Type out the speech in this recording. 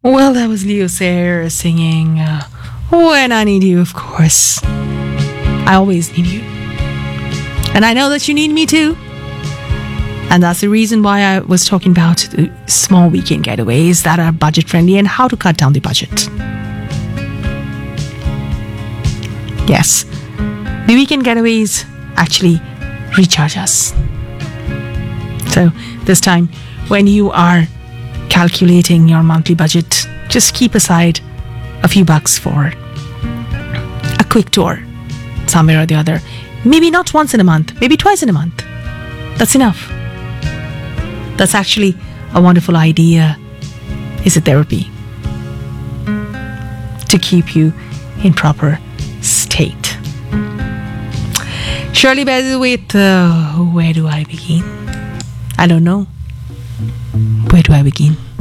Well, that was Leo Sayer singing When I Need You, of course. I always need you. And I know that you need me too. And that's the reason why I was talking about small weekend getaways that are budget friendly and how to cut down the budget. Yes, the weekend getaways actually recharge us. So this time, when you are calculating your monthly budget, just keep aside a few bucks for a quick tour somewhere or the other. Maybe not once in a month, maybe twice in a month. That's enough. That's actually a wonderful idea. Is a therapy to keep you in proper state. Shirley Bassey with Where Do I Begin? I don't know. Where do I begin?